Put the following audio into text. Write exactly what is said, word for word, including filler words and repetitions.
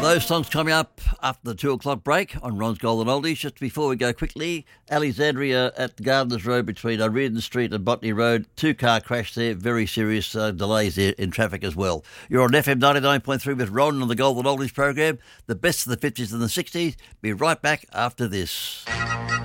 Those songs coming up after the two o'clock break on Ron's Golden Oldies. Just before we go quickly, Alexandria at Gardners Road between Reardon Street and Botany Road. Two-car crash there, very serious uh, delays there in traffic as well. You're on F M ninety-nine point three with Ron on the Golden Oldies program. The best of the fifties and the sixties. Be right back after this.